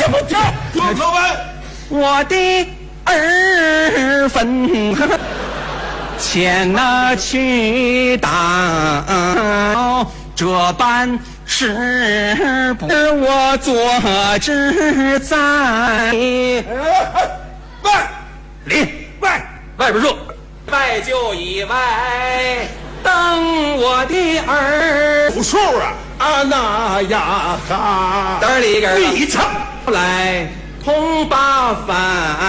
什么叫听课文？ 我的儿分前那去当这般事不我做之在外里外外边说外就以外等我的儿数数啊！那呀哈， 嘚里个你唱来通八番。